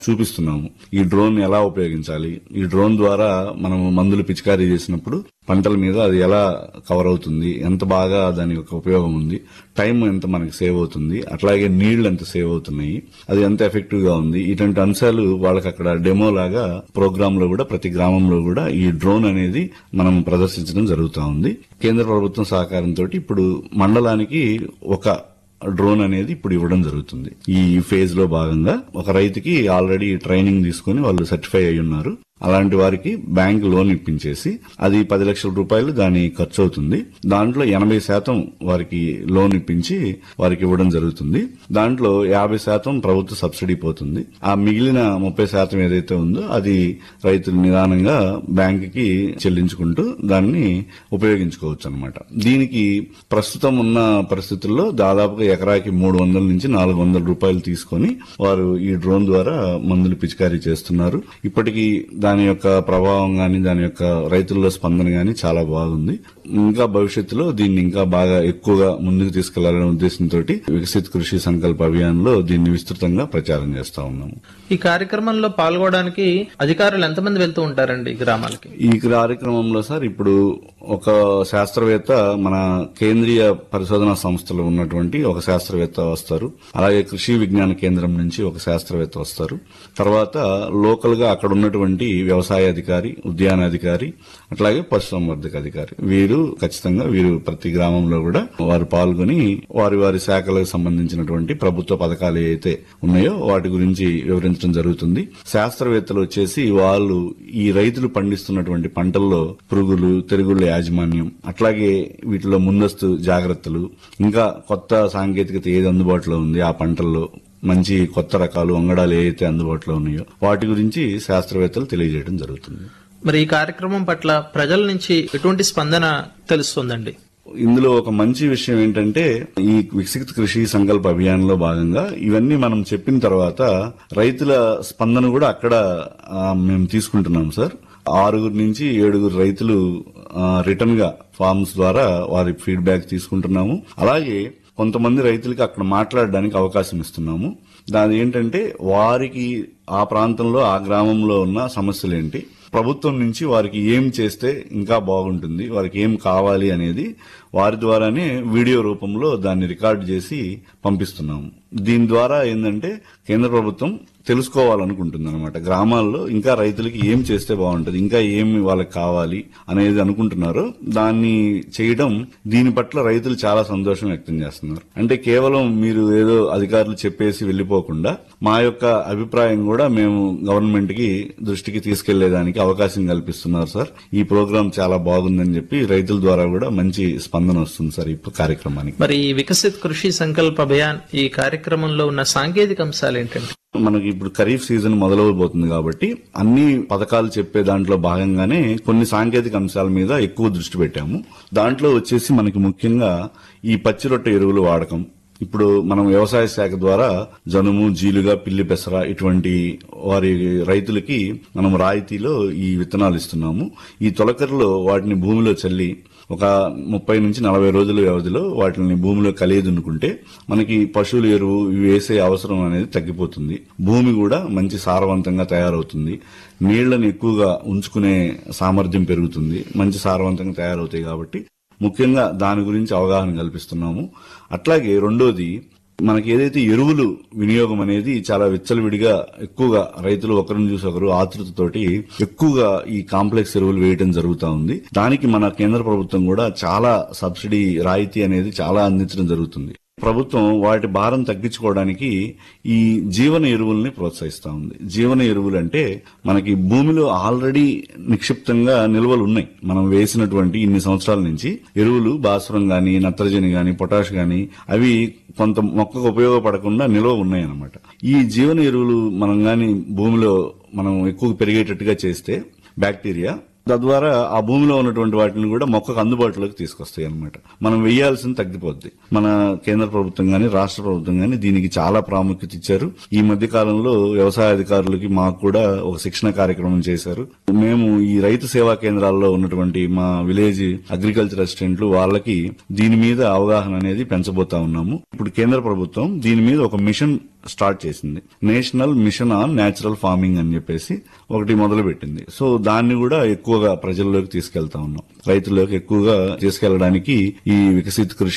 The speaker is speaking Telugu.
చూపిస్తున్నాము. ఈ డ్రోన్ ఎలా ఉపయోగించాలి, ఈ డ్రోన్ ద్వారా మనం మందులు పిచికారీ చేసినప్పుడు పంటల మీద అది ఎలా కవర్ అవుతుంది, ఎంత బాగా దాని యొక్క ఉపయోగం ఉంది, టైం ఎంత మనకి సేవ్ అవుతుంది, అట్లాగే నీళ్లు ఎంత సేవ్ అవుతున్నాయి, అది ఎంత ఎఫెక్టివ్ గా ఉంది, ఇటువంటి అంశాలు వాళ్ళకి అక్కడ డెమో లాగా ప్రోగ్రామ్ లో కూడా ప్రతి గ్రామంలో కూడా ఈ డ్రోన్ అనేది మనం ప్రదర్శించడం జరుగుతా ఉంది. కేంద్ర ప్రభుత్వం సహకారంతో ఇప్పుడు మండలానికి ఒక డ్రోన్ అనేది ఇప్పుడు ఇవ్వడం జరుగుతుంది. ఈ ఫేజ్ లో భాగంగా ఒక రైతుకి ఆల్రెడీ ట్రైనింగ్ తీసుకుని వాళ్ళు సర్టిఫై అయి ఉన్నారు. అలాంటి వారికి బ్యాంక్ లోన్ ఇప్పించేసి అది 10 లక్షల రూపాయలు దాని ఖర్చు అవుతుంది. దాంట్లో 80% వారికి లోన్ ఇప్పించి వారికి ఇవ్వడం జరుగుతుంది. దాంట్లో 50% ప్రభుత్వ సబ్సిడీ పోతుంది. ఆ మిగిలిన 30% ఏదైతే ఉందో అది రైతులు నిదానంగా బ్యాంకుకి చెల్లించుకుంటూ దాన్ని ఉపయోగించుకోవచ్చు అన్నమాట. దీనికి ప్రస్తుతం ఉన్న పరిస్థితుల్లో దాదాపుగా ఎకరాకి 300 నుంచి 400 రూపాయలు తీసుకొని వారు ఈ డ్రోన్ ద్వారా మందులు పిచికారీ చేస్తున్నారు. ఇప్పటికీ దాని యొక్క ప్రభావం గాని, దాని యొక్క రైతుల్లో స్పందన గాని చాలా బాగుంది. ఇంకా భవిష్యత్తులో దీన్ని ఇంకా బాగా ఎక్కువగా ముందుకు తీసుకెళ్లాలనే ఉద్దేశంతో వికసిత్ కృషి సంకల్ప అభియాన్ లో దీన్ని విస్తృతంగా ప్రచారం చేస్తా ఉన్నాము. ఈ కార్యక్రమంలో పాల్గొనడానికి అధికారులు ఎంతమంది వెళ్తూ ఉంటారండి గ్రామాలకి? ఈ కార్యక్రమంలో సార్ ఇప్పుడు ఒక శాస్త్రవేత్త మన కేంద్రీయ పరిశోధనా సంస్థలో ఉన్నటువంటి ఒక శాస్త్రవేత్త వస్తారు. అలాగే కృషి విజ్ఞాన కేంద్రం నుంచి ఒక శాస్త్రవేత్త వస్తారు. తర్వాత లోకల్ గా అక్కడ ఉన్నటువంటి వ్యవసాయ అధికారి, ఉద్యానాధికారి, అట్లాగే పశుసంవర్ధక అధికారి, వీరు ఖచ్చితంగా ప్రతి గ్రామంలో కూడా వారు పాల్గొని వారి వారి శాఖలకు సంబంధించినటువంటి ప్రభుత్వ పథకాలు ఏవైతే ఉన్నాయో వాటి గురించి వివరించడం జరుగుతుంది. శాస్త్రవేత్తలు వచ్చేసి వాళ్ళు ఈ రైతులు పండిస్తున్నటువంటి పంటల్లో పురుగులు, తెగుళ్ల యాజమాన్యం, అట్లాగే వీటిలో ముందస్తు జాగ్రత్తలు, ఇంకా కొత్త సాంకేతికత ఏది అందుబాటులో ఉంది ఆ పంటల్లో, మంచి కొత్త రకాలు వంగడాలు ఏవైతే అందుబాటులో ఉన్నాయో వాటి గురించి శాస్త్రవేత్తలు తెలియజేయడం జరుగుతుంది. మరి ఈ కార్యక్రమం పట్ల ప్రజల నుంచి ఎటువంటి స్పందన తెలుస్తుందండి? ఇందులో ఒక మంచి విషయం ఏంటంటే ఈ వికసిత్ కృషి సంకల్ప అభియాన్ లో భాగంగా ఇవన్నీ మనం చెప్పిన తర్వాత రైతుల స్పందన కూడా అక్కడ మేము తీసుకుంటున్నాం సార్. 6 నుంచి 7 రైతులు రిటర్న్ గా ఫార్మ్స్ ద్వారా వారి ఫీడ్బ్యాక్ తీసుకుంటున్నాము. అలాగే కొంతమంది రైతులకి అక్కడ మాట్లాడడానికి అవకాశం ఇస్తున్నాము. దాని ఏంటంటే వారికి ఆ ప్రాంతంలో ఆ గ్రామంలో ఉన్న సమస్యలేంటి, ప్రభుత్వం నుంచి వారికి ఏం చేస్తే ఇంకా బాగుంటుంది, వారికి ఏం కావాలి అనేది వారి ద్వారానే వీడియో రూపంలో దాన్ని రికార్డు చేసి పంపిస్తున్నాము. దీని ద్వారా ఏంటంటే కేంద్ర ప్రభుత్వం తెలుసుకోవాలనుకుంటుంది అనమాట. గ్రామాల్లో ఇంకా రైతులకి ఏం చేస్తే బాగుంటుంది, ఇంకా ఏమి వాళ్ళకి కావాలి అనేది అనుకుంటున్నారో దాన్ని చేయడం, దీని పట్ల రైతులు చాలా సంతోషం వ్యక్తం చేస్తున్నారు. అంటే కేవలం మీరు ఏదో అధికారులు చెప్పేసి వెళ్లిపోకుండా మా యొక్క అభిప్రాయం కూడా మేము గవర్నమెంట్ కి దృష్టికి తీసుకెళ్లేదానికి అవకాశం కల్పిస్తున్నారు సార్. ఈ ప్రోగ్రాం చాలా బాగుందని చెప్పి రైతుల ద్వారా కూడా మంచి స్పందన వస్తుంది సార్ ఈ కార్యక్రమానికి. మరి ఈ వికసిత్ కృషి సంకల్ప అభియాన్ ఈ కార్యక్రమంలో ఉన్న సాంకేతిక అంశాలు ఏంటంటే? మనకి ఇప్పుడు ఖరీఫ్ సీజన్ మొదలవబోతుంది కాబట్టి అన్ని పథకాలు చెప్పే దాంట్లో భాగంగానే కొన్ని సాంకేతిక అంశాల మీద ఎక్కువ దృష్టి పెట్టాము. దాంట్లో వచ్చేసి మనకి ముఖ్యంగా ఈ పచ్చి రొట్టె ఎరువుల వాడకం. ఇప్పుడు మనం వ్యవసాయ శాఖ ద్వారా జనుము, జీలుగా, పిల్లి పెసర ఇటువంటి వారి రైతులకి మనం రాయితీలో ఈ విత్తనాలు ఇస్తున్నాము. ఈ తొలకరిలో వాటిని భూమిలో చల్లి ఒక 30 నుంచి 40 రోజుల వ్యవధిలో వాటిని భూమిలో కలియదున్నుకుంటే మనకి పశువుల ఎరువు వేసే అవసరం అనేది తగ్గిపోతుంది. భూమి కూడా మంచి సారవంతంగా తయారవుతుంది. నీళ్లను ఎక్కువగా ఉంచుకునే సామర్థ్యం పెరుగుతుంది. మంచి సారవంతంగా తయారవుతాయి కాబట్టి ముఖ్యంగా దాని గురించి అవగాహన కల్పిస్తున్నాము. అట్లాగే రెండోది, మనకి ఏదైతే ఎరువులు వినియోగం అనేది చాలా విచ్చలవిడిగా ఎక్కువగా రైతులు ఒకరిని చూసి ఒకరు ఆతృతతోటి ఎక్కువగా ఈ కాంప్లెక్స్ ఎరువులు వేయడం జరుగుతా ఉంది. దానికి మన కేంద్ర ప్రభుత్వం కూడా చాలా సబ్సిడీ రాయితీ అనేది చాలా అందించడం జరుగుతుంది. ప్రభుత్వం వాటి భారం తగ్గించుకోవడానికి ఈ జీవన ఎరువుల్ని ప్రోత్సహిస్తా ఉంది. జీవన ఎరువులు అంటే మనకి భూమిలో ఆల్రెడీ నిక్షిప్తంగా నిల్వలు ఉన్నాయి. మనం వేసినటువంటి ఇన్ని సంవత్సరాల నుంచి ఎరువులు, భాస్వరం గాని, నత్రజని గాని, పొటాష్ గాని అవి కొంత మొక్కకు ఉపయోగపడకుండా నిల్వ ఉన్నాయన్నమాట. ఈ జీవన ఎరువులు మనం గాని భూమిలో మనం ఎక్కువ పెరిగేటట్టుగా చేస్తే బ్యాక్టీరియా తద్వారా ఆ భూమిలో ఉన్నటువంటి వాటిని కూడా మొక్కకు అందుబాటులోకి తీసుకొస్తాయి అన్నమాట. మనం వేయాల్సింది తగ్గిపోద్ది. మన కేంద్ర ప్రభుత్వం గాని, రాష్ట్ర ప్రభుత్వం గాని దీనికి చాలా ప్రాముఖ్యత ఇచ్చారు. ఈ మధ్య కాలంలో వ్యవసాయ అధికారులకి మాకు కూడా ఒక శిక్షణ కార్యక్రమం చేశారు. మేము ఈ రైతు సేవా కేంద్రాల్లో ఉన్నటువంటి మా విలేజ్ అగ్రికల్చర్ అసిస్టెంట్లు వాళ్ళకి దీని మీద అవగాహన అనేది పెంచబోతా ఉన్నాము. ఇప్పుడు కేంద్ర ప్రభుత్వం దీని మీద ఒక మిషన్ స్టార్ట్ చేసింది. National mission on natural farming అని చెప్పేసి ఒకటి మొదలు పెట్టింది. సో దాన్ని కూడా ఎక్కువగా ప్రజల్లోకి తీసుకెళ్తా ఉన్నాం. రైతుల్లోకి ఎక్కువగా తీసుకెళ్లడానికి ఈ వికసిత్ కృషి